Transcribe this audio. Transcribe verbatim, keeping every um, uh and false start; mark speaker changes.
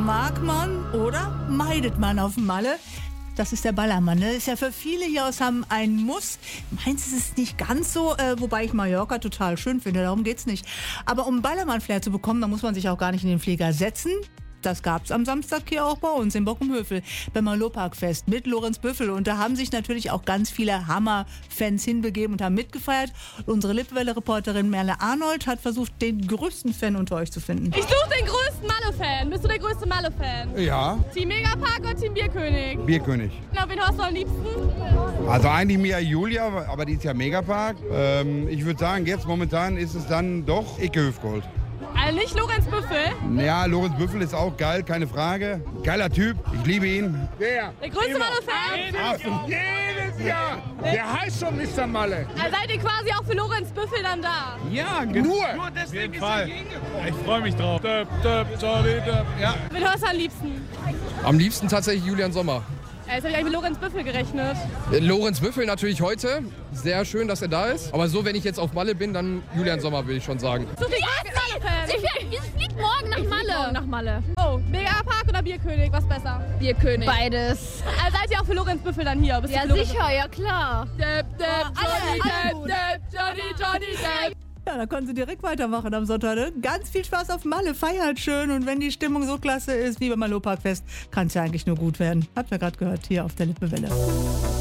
Speaker 1: mag man oder meidet man auf Malle? Das ist der Ballermann. Ne? Ist ja für viele hier aus Hamm ein Muss. Meins ist es nicht ganz so, äh, wobei ich Mallorca total schön finde, darum geht's nicht. Aber um Ballermann-Flair zu bekommen, da muss man sich auch gar nicht in den Flieger setzen. Das gab's am Samstag hier auch bei uns in Bockenhövel beim Maloparkfest mit Lorenz Büffel. Und da haben sich natürlich auch ganz viele Hammer-Fans hinbegeben und haben mitgefeiert. Unsere Lippwelle-Reporterin Merle Arnold hat versucht, den größten Fan unter euch zu finden.
Speaker 2: Ich suche den größten Malle-Fan. Bist du der größte Malle-Fan?
Speaker 3: Ja.
Speaker 2: Team Megapark oder Team Bierkönig?
Speaker 3: Bierkönig.
Speaker 2: Na, wen hast du am liebsten?
Speaker 3: Also eigentlich Mia Julia, aber die ist ja Megapark. Ähm, ich würde sagen, jetzt momentan ist es dann doch Icke Hüfgold.
Speaker 2: Also nicht Lorenz Büffel?
Speaker 3: Ja, Lorenz Büffel ist auch geil, keine Frage. Geiler Typ, ich liebe ihn.
Speaker 4: Wer?
Speaker 2: Der größte Malle-Fan?
Speaker 4: Jedes Jahr. Der heißt schon Mister Malle.
Speaker 2: Also seid ihr quasi auch für Lorenz Büffel dann da?
Speaker 4: Ja, nur.
Speaker 5: Nur deswegen ist er Ich freue mich drauf. Döp, döp, sorry, döp. Ja.
Speaker 2: Wen hörst du am liebsten?
Speaker 6: Am liebsten tatsächlich Julian Sommer.
Speaker 2: Ja, jetzt habe ich eigentlich mit Lorenz Büffel gerechnet.
Speaker 6: Äh, Lorenz Büffel natürlich heute. Sehr schön, dass er da ist. Aber so, wenn ich jetzt auf Malle bin, dann Julian Sommer, will ich schon sagen.
Speaker 2: Such den größten Malle-Fan.
Speaker 7: Ich, ich flieg morgen nach Malle.
Speaker 2: Morgen nach Malle. Oh, Megapark oder Bierkönig? Was besser?
Speaker 7: Bierkönig. Beides.
Speaker 2: Also seid ihr auch für Lorenz Büffel dann hier? Bist du
Speaker 7: Ja,
Speaker 2: für Lorenz
Speaker 7: sicher, ja klar.
Speaker 2: Depp, Depp, Johnny, Depp, Depp, Johnny, Johnny, Depp.
Speaker 1: Ja, da können Sie direkt weitermachen am Sonntag. Ne? Ganz viel Spaß auf Malle, feiert schön. Und wenn die Stimmung so klasse ist wie beim Maloparkfest, kann es ja eigentlich nur gut werden. Habt ihr gerade gehört hier auf der Lippewelle.